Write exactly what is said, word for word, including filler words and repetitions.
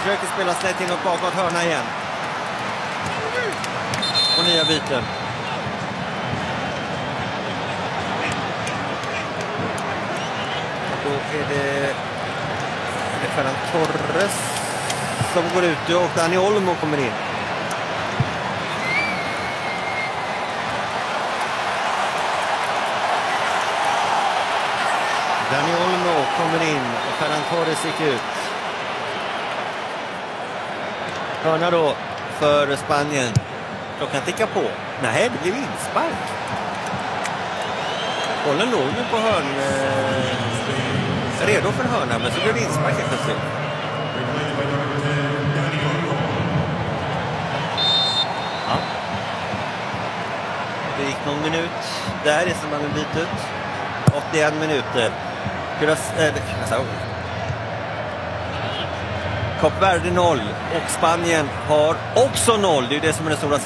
försöker spela snett inåt bakåt, hörna igen. Och nya byten. Och då är det, är det Ferran Torres som går ut och Dani Olmo kommer in. Dani Olmo kommer in och Ferran Torres gick ut. Hörna då för Spanien. Klockan tickar på. Nej, det blir inspark. Bollen låg ju på hörn. Eh, redo för hörna, men så blev det inspark helt plötsligt. Ja. Det gick någon minut där i samband med bytet. åttioen minuter. Kap Verde noll och Spanien har också noll. Det är det som är den stora